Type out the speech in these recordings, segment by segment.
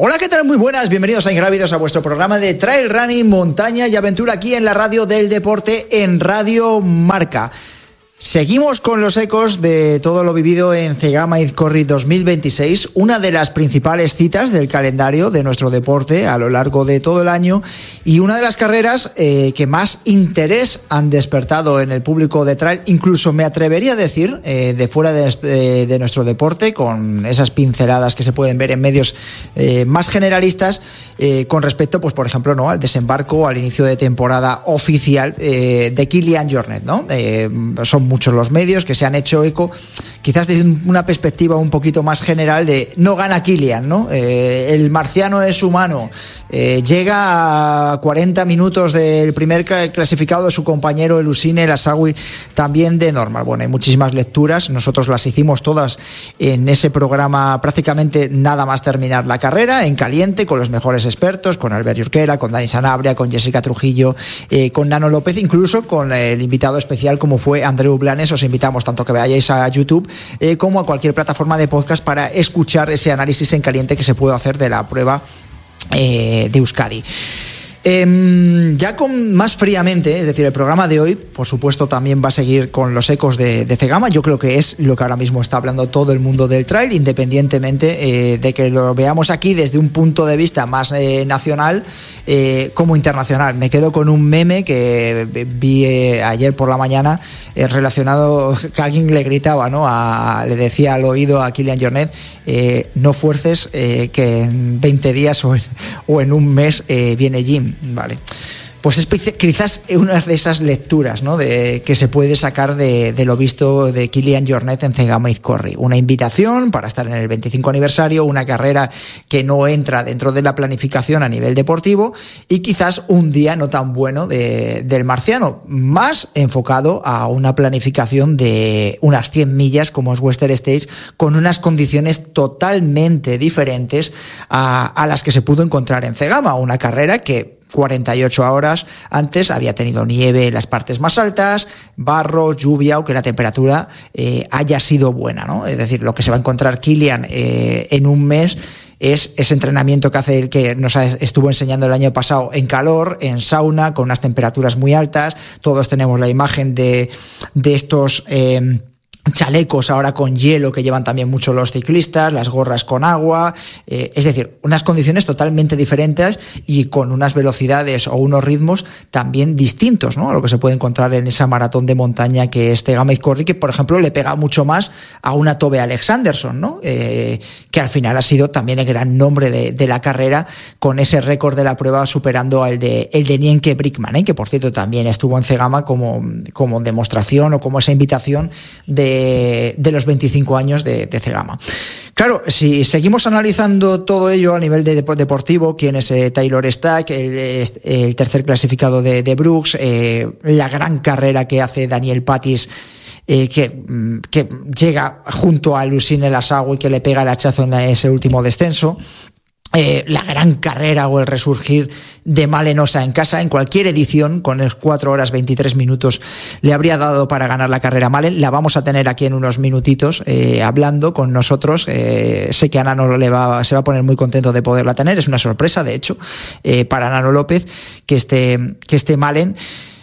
Hola, ¿qué tal? Muy buenas, bienvenidos a Ingrávidos, a vuestro programa de trail running, montaña y aventura aquí en la radio del deporte, en Radio Marca. Seguimos con los ecos de todo lo vivido en Cegama Izkorri 2026, una de las principales citas del calendario de nuestro deporte a lo largo de todo el año y una de las carreras que más interés han despertado en el público de trail, incluso me atrevería a decir, de fuera de nuestro deporte, con esas pinceladas que se pueden ver en medios más generalistas, con respecto, pues por ejemplo, ¿no?, al desembarco, al inicio de temporada oficial de Kilian Jornet, ¿no? Son muchos los medios que se han hecho eco, quizás desde una perspectiva un poquito más general de no gana Kilian, ¿no? El marciano es humano, llega a 40 minutos del primer clasificado de su compañero el Usain Elhasawi, también de normal. Bueno, hay muchísimas lecturas, nosotros las hicimos todas en ese programa prácticamente nada más terminar la carrera, en caliente, con los mejores expertos, con Albert Yurquera, con Dani Sanabria, con Jessica Trujillo, con Nano López, incluso con el invitado especial como fue Andreu Blanes. Os invitamos tanto que vayáis a YouTube como a cualquier plataforma de podcast para escuchar ese análisis en caliente que se puede hacer de la prueba de Euskadi. Ya con más fríamente, es decir, el programa de hoy, por supuesto, también va a seguir con los ecos de Cegama. Yo creo que es lo que ahora mismo está hablando todo el mundo del trail, independientemente de que lo veamos aquí desde un punto de vista más nacional como internacional. Me quedo con un meme que vi ayer por la mañana relacionado, que alguien le gritaba, ¿no? Le decía al oído a Kilian Jornet, no fuerces que en 20 días o en un mes viene Jim. Vale, pues es quizás una de esas lecturas, ¿no?, que se puede sacar de lo visto de Kilian Jornet en Cegama Izkorri. Una invitación para estar en el 25 aniversario, una carrera que no entra dentro de la planificación a nivel deportivo y quizás un día no tan bueno del marciano, más enfocado a una planificación de unas 100 millas como es Western States, con unas condiciones totalmente diferentes a las que se pudo encontrar en Cegama, una carrera que 48 horas antes había tenido nieve en las partes más altas, barro, lluvia, o que la temperatura haya sido buena, ¿no? Es decir, lo que se va a encontrar Kilian en un mes es ese entrenamiento que hace el que nos estuvo enseñando el año pasado en calor, en sauna, con unas temperaturas muy altas. Todos tenemos la imagen de estos chalecos ahora con hielo que llevan también mucho los ciclistas, las gorras con agua, es decir, unas condiciones totalmente diferentes y con unas velocidades o unos ritmos también distintos, ¿no?, a lo que se puede encontrar en esa maratón de montaña que es Cegama Izkorri, que por ejemplo le pega mucho más a una Tove Alexanderson, ¿no?, que al final ha sido también el gran nombre de la carrera, con ese récord de la prueba superando al de Nienke Brickman, que por cierto también estuvo en Cegama como demostración o como esa invitación de los 25 años de Cegama. Claro, si seguimos analizando todo ello a nivel de deportivo, quién es Taylor Stack, el tercer clasificado de Brooks, la gran carrera que hace Daniel Pattis, que llega junto a Usain Elhasawi, que le pega el hachazo en ese último descenso, la gran carrera o el resurgir de Malen Osa en casa, en cualquier edición, con el 4 horas 23 minutos le habría dado para ganar la carrera Malen. La vamos a tener aquí en unos minutitos hablando con nosotros. Sé que a Nano se va a poner muy contento de poderla tener, es una sorpresa de hecho para Nano López que esté Malen,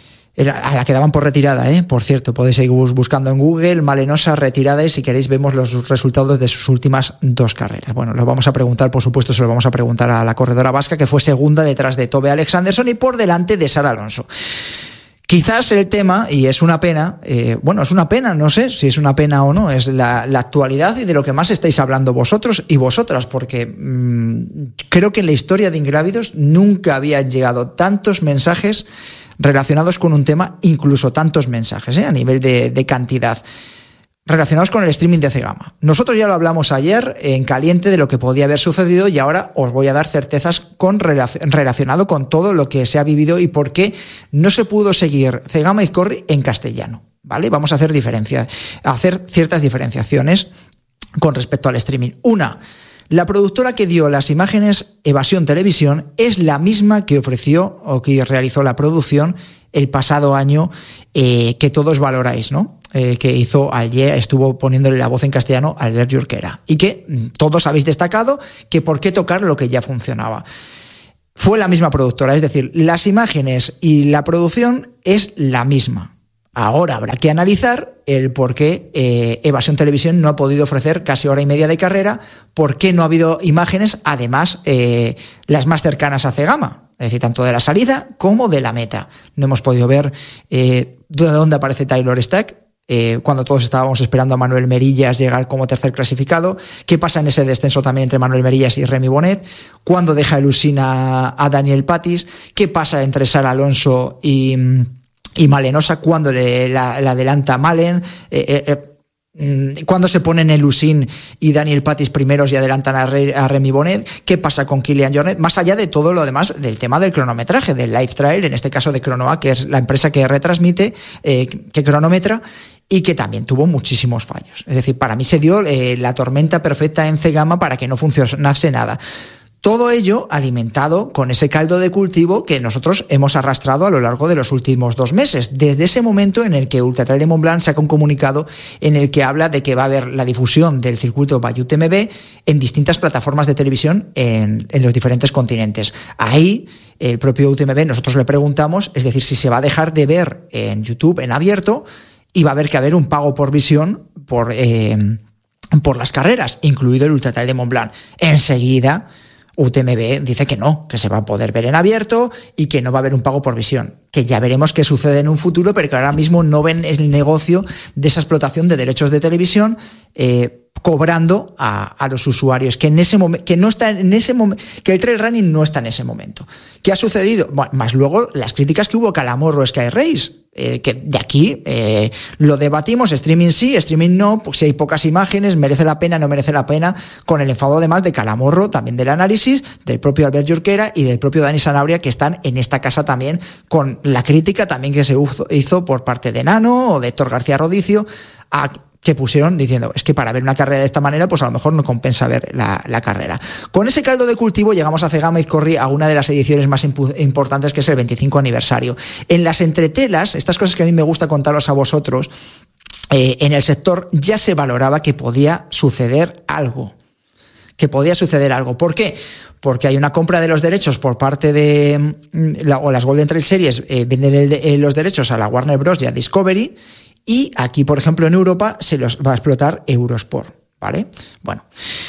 a la que daban por retirada, por cierto, podéis seguir buscando en Google Malen Osa retirada y si queréis vemos los resultados de sus últimas 2 carreras. Bueno, lo vamos a preguntar, por supuesto, se lo vamos a preguntar a la corredora vasca, que fue segunda detrás de Tove Alexanderson y por delante de Sara Alonso. Quizás el tema, y es una pena, es una pena, no sé si es una pena o no, es la actualidad y de lo que más estáis hablando vosotros y vosotras, porque creo que en la historia de Ingrávidos nunca habían llegado tantos mensajes relacionados con un tema, incluso tantos mensajes a nivel de cantidad, relacionados con el streaming de Cegama. Nosotros ya lo hablamos ayer en caliente de lo que podía haber sucedido y ahora os voy a dar certezas relacionado con todo lo que se ha vivido y por qué no se pudo seguir Cegama Izkorri en castellano, ¿vale? Vamos a hacer ciertas diferenciaciones con respecto al streaming. Una, la productora que dio las imágenes, Evasión Televisión, es la misma que ofreció o que realizó la producción el pasado año, que todos valoráis, ¿no? que hizo ayer, estuvo poniéndole la voz en castellano a Albert Junquera, y que todos habéis destacado que por qué tocar lo que ya funcionaba. Fue la misma productora, es decir, las imágenes y la producción es la misma. Ahora habrá que analizar el por qué Evasión Televisión no ha podido ofrecer casi hora y media de carrera, por qué no ha habido imágenes, además las más cercanas a Cegama, es decir, tanto de la salida como de la meta. No hemos podido ver de dónde aparece Taylor Stack, cuando todos estábamos esperando a Manuel Merillas llegar como tercer clasificado. ¿Qué pasa en ese descenso también entre Manuel Merillas y Remy Bonet? ¿Cuándo deja Elusín a Daniel Patis? ¿Qué pasa entre Sara Alonso y Malenosa? ¿Cuándo la adelanta Malen? ¿Cuándo se ponen Elusín y Daniel Patis primeros y adelantan a Remy Bonet? ¿Qué pasa con Kilian Jornet? Más allá de todo lo demás, del tema del cronometraje, del live trial, en este caso de Cronoa, que es la empresa que retransmite, que cronometra, y que también tuvo muchísimos fallos. Es decir, para mí se dio la tormenta perfecta en Cegama para que no funcionase nada. Todo ello alimentado con ese caldo de cultivo que nosotros hemos arrastrado a lo largo de los últimos 2 meses, desde ese momento en el que Ultratrail de Montblanc saca un comunicado en el que habla de que va a haber la difusión del circuito by UTMB en distintas plataformas de televisión en los diferentes continentes. Ahí, el propio UTMB, nosotros le preguntamos, es decir, si se va a dejar de ver en YouTube en abierto y va a haber que haber un pago por visión por las carreras, incluido el Ultratrail de Montblanc. Enseguida UTMB dice que no, que se va a poder ver en abierto y que no va a haber un pago por visión, que ya veremos qué sucede en un futuro, pero que ahora mismo no ven el negocio de esa explotación de derechos de televisión cobrando a los usuarios, que en ese momento, que no está en ese momento, que el trail running no está en ese momento. ¿Qué ha sucedido? Bueno, más luego las críticas que hubo Calamorro Sky Race, que de aquí lo debatimos, streaming sí, streaming no, pues si hay pocas imágenes, merece la pena, no merece la pena, con el enfado además de Calamorro, también del análisis, del propio Albert Junquera y del propio Dani Sanabria, que están en esta casa también, con la crítica también que se hizo por parte de Nano o de Héctor García Rodicio, que pusieron diciendo, es que para ver una carrera de esta manera, pues a lo mejor no compensa ver la carrera. Con ese caldo de cultivo llegamos a Cegama y Corri a una de las ediciones más importantes, que es el 25 aniversario. En las entretelas, estas cosas que a mí me gusta contaros a vosotros, en el sector ya se valoraba que podía suceder algo. ¿Por qué? Porque hay una compra de los derechos por parte de las Golden Trail Series, venden los derechos a la Warner Bros. Y a Discovery. Y aquí, por ejemplo, en Europa se los va a explotar Eurosport, ¿vale? Bueno,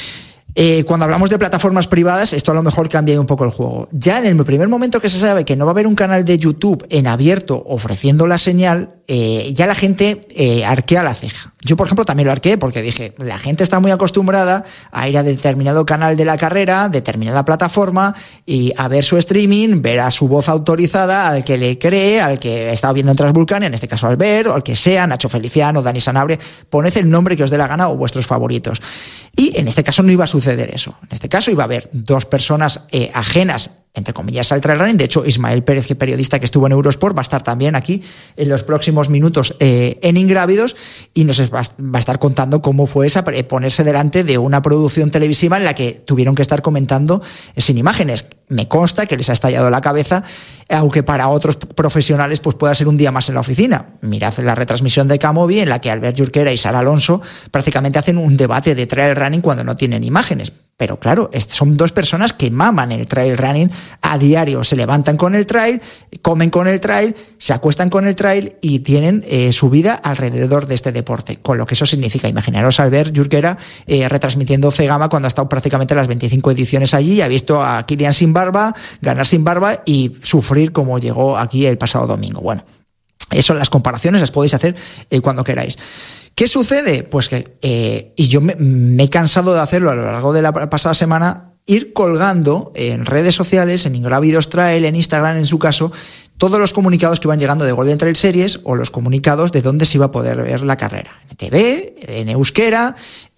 cuando hablamos de plataformas privadas, esto a lo mejor cambia un poco el juego. Ya en el primer momento que se sabe que no va a haber un canal de YouTube en abierto ofreciendo la señal, ya la gente arquea la ceja. Yo, por ejemplo, también lo arqueé porque dije, la gente está muy acostumbrada a ir a determinado canal de la carrera, determinada plataforma, y a ver su streaming, ver a su voz autorizada, al que le cree, al que está viendo en Transvulcania, en este caso Albert, o al que sea, Nacho Feliciano, Dani Sanabria, poned el nombre que os dé la gana o vuestros favoritos. Y en este caso no iba a suceder eso. En este caso iba a haber 2 personas ajenas, entre comillas, al trail running. De hecho, Ismael Pérez, que periodista que estuvo en Eurosport, va a estar también aquí en los próximos minutos en Ingrávidos, y nos va a estar contando cómo fue esa ponerse delante de una producción televisiva en la que tuvieron que estar comentando sin imágenes. Me consta que les ha estallado la cabeza, aunque para otros profesionales pues pueda ser un día más en la oficina. Mirad la retransmisión de Camovi, en la que Albert Junquera y Sara Alonso prácticamente hacen un debate de trail running cuando no tienen imágenes. Pero claro, son 2 personas que maman el trail running a diario. Se levantan con el trail, comen con el trail, se acuestan con el trail y tienen su vida alrededor de este deporte. Con lo que eso significa. Imaginaros a Albert Junquera retransmitiendo Cegama cuando ha estado prácticamente las 25 ediciones allí y ha visto a Kilian sin barba, ganar sin barba y sufrir como llegó aquí el pasado domingo. Bueno, eso, las comparaciones las podéis hacer cuando queráis. ¿Qué sucede? Pues que, y yo me he cansado de hacerlo a lo largo de la pasada semana, ir colgando en redes sociales, en Ingrávidos Trail, en Instagram en su caso, todos los comunicados que iban llegando de Golden Trail Series o los comunicados de dónde se iba a poder ver la carrera. En TV, en euskera,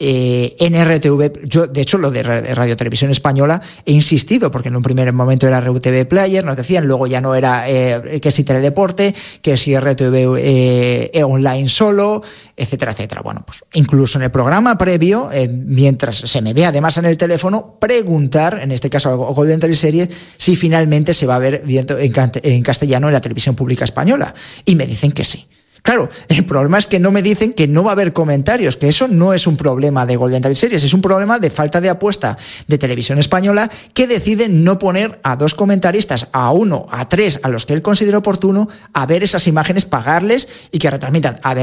en RTV. Yo, de hecho, lo de Radio Televisión Española he insistido, porque en un primer momento era RTV Player, nos decían, luego ya no era que si Teledeporte, que si RTV online solo, etcétera, etcétera. Bueno, pues incluso en el programa previo, mientras se me ve además en el teléfono, preguntar, en este caso a Golden Trail Series, si finalmente se va a ver viendo en castellano en la televisión pública española. Y me dicen que sí, Claro, el problema es que no me dicen que no va a haber comentarios, que eso no es un problema de Golden Trail Series, es un problema de falta de apuesta de Televisión Española, que decide no poner a 2 comentaristas, a 1, a 3, a los que él considera oportuno, a ver esas imágenes, pagarles y que retransmitan. A ver